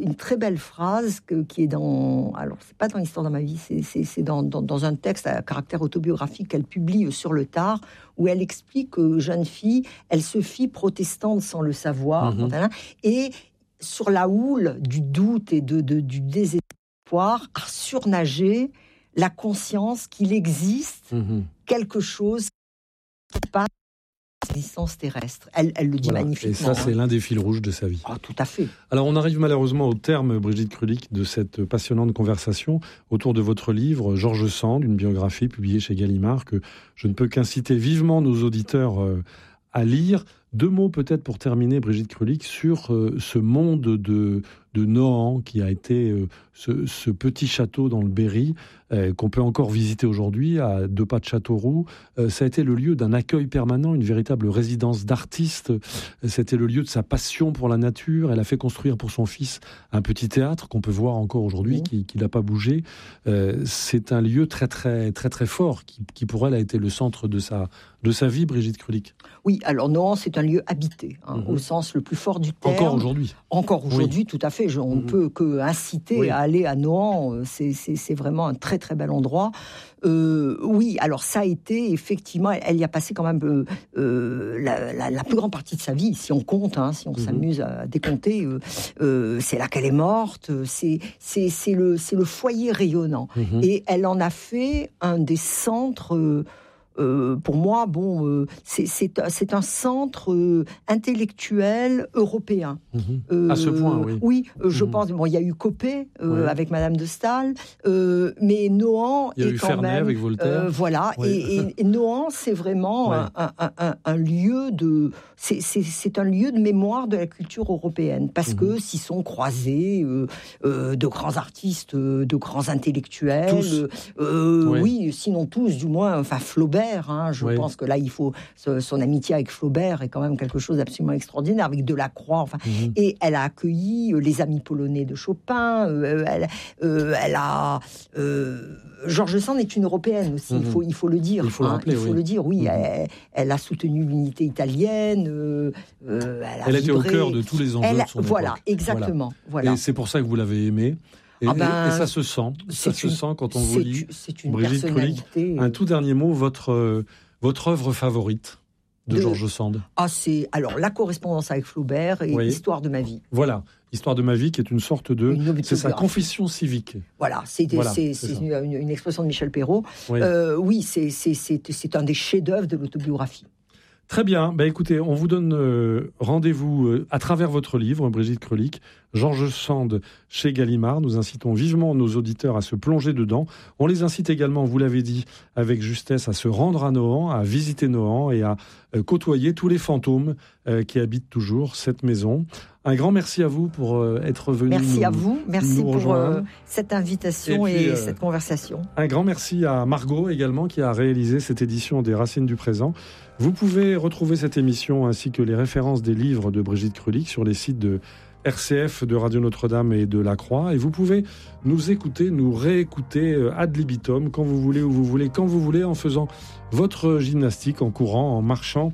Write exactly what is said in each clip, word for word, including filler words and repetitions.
une très belle phrase que, qui est dans... Alors, c'est pas dans l'histoire de ma vie, c'est, c'est, c'est dans, dans, dans un texte à caractère autobiographique qu'elle publie sur le tard, où elle explique que, jeune fille, elle se fit protestante sans le savoir, Mmh. elle, et sur la houle du doute et de, de, du désespoir, a surnagé la conscience qu'il existe Mmh. quelque chose qui passe l'existence terrestre. Elle, elle le dit Voilà. magnifiquement. Et ça, c'est l'un des fils rouges de sa vie. Ah, tout à fait. Alors, on arrive malheureusement au terme, Brigitte Krulik, de cette passionnante conversation autour de votre livre, George Sand, une biographie publiée chez Gallimard, que je ne peux qu'inciter vivement nos auditeurs euh, à lire. Deux mots peut-être pour terminer, Brigitte Krulik, sur euh, ce monde de, de Nohant, qui a été euh, ce, ce petit château dans le Berry, euh, qu'on peut encore visiter aujourd'hui, à deux pas de Châteauroux. Euh, ça a été le lieu d'un accueil permanent, une véritable résidence d'artistes. C'était le lieu de sa passion pour la nature. Elle a fait construire pour son fils un petit théâtre qu'on peut voir encore aujourd'hui, Oui. qui, qui n'a pas bougé. Euh, c'est un lieu très, très, très, très fort, qui, qui pour elle a été le centre de sa, de sa vie, Brigitte Krulik. Oui, alors Nohant, c'est un lieu habité, hein, Mmh. au sens le plus fort du terme. Encore aujourd'hui. Encore aujourd'hui, Oui. tout à fait. Je, on ne Mmh. peut que inciter Oui. à aller à Nohant. C'est, c'est, c'est vraiment un très très bel endroit. Euh, oui, alors ça a été effectivement, elle, elle y a passé quand même euh, euh, la, la, la plus grande partie de sa vie, si on compte, hein, si on Mmh. s'amuse à décompter. Euh, euh, c'est là qu'elle est morte. C'est, c'est, c'est, le, c'est le foyer rayonnant. Mmh. Et elle en a fait un des centres... Euh, Euh, pour moi, bon, euh, c'est, c'est, c'est un centre euh, intellectuel européen. Mmh. Euh, À ce point, oui. Oui, euh, je Mmh. pense. Bon, il y a eu Copé euh, Ouais. avec Madame de Staël, euh, mais Nohant Il y a est eu quand Fernet même. avec Voltaire. Euh, voilà, Ouais. et, et, et Nohant, c'est vraiment Ouais. un, un, un, un lieu de. C'est, c'est, c'est un lieu de mémoire de la culture européenne, parce Mmh. que s'y sont croisés euh, euh, de grands artistes, euh, de grands intellectuels. Tous. Euh, Ouais. Oui, sinon tous, du moins. Enfin, Flaubert, hein, je Ouais. pense que là, il faut son amitié avec Flaubert est quand même quelque chose d'absolument extraordinaire, avec Delacroix. Enfin, Mmh. et elle a accueilli euh, les amis polonais de Chopin. Euh, elle, euh, elle a euh, George Sand est une européenne aussi. Mmh. Il faut, il faut le dire. Il faut le hein, rappeler, il faut oui. le dire. Oui, Mmh. elle, elle a soutenu l'unité italienne. Euh, euh, elle a Elle était au vibré. cœur de tous les enjeux Elle, de son voilà, époque. exactement. Voilà. Et c'est pour ça que vous l'avez aimé. Et, Ah ben, et ça se sent. Ça c'est se une- sent quand on vous c'est, lit. c'est une Brigitte personnalité. Un tout dernier mot, votre, euh, votre œuvre favorite de De- George Sand. Ah, c'est alors la correspondance avec Flaubert et Oui. Histoire de ma vie. Voilà, Histoire de ma vie, qui est une sorte de... Une C'est sa autobiographie. confession civique. Voilà, c'est, Voilà, c'est, c'est c'est ça. une, une expression de Michel Perrault. Oui. Euh, oui, c'est, c'est, c'est, c'est un des chefs-d'œuvre de l'autobiographie. Très bien. Ben écoutez, on vous donne euh, rendez-vous euh, à travers votre livre, Brigitte Krulik, George Sand chez Gallimard. Nous incitons vivement nos auditeurs à se plonger dedans. On les incite également, vous l'avez dit avec justesse, à se rendre à Nohant, à visiter Nohant et à euh, côtoyer tous les fantômes euh, qui habitent toujours cette maison. Un grand merci à vous pour euh, être venu. Merci nous, à vous, merci nous pour rejoindre. euh, cette invitation Et et, puis, euh, cette conversation. Un grand merci à Margot également qui a réalisé cette édition des Racines du présent. Vous pouvez retrouver cette émission ainsi que les références des livres de Brigitte Krulik sur les sites de R C F, de Radio Notre-Dame et de La Croix. Et vous pouvez nous écouter, nous réécouter ad libitum quand vous voulez, où vous voulez, quand vous voulez, en faisant votre gymnastique, en courant, en marchant,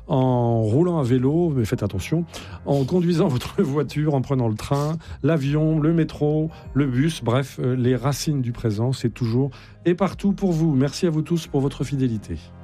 en roulant à vélo, mais faites attention, en conduisant votre voiture, en prenant le train, l'avion, le métro, le bus, bref, les racines du présent, c'est toujours et partout pour vous. Merci à vous tous pour votre fidélité.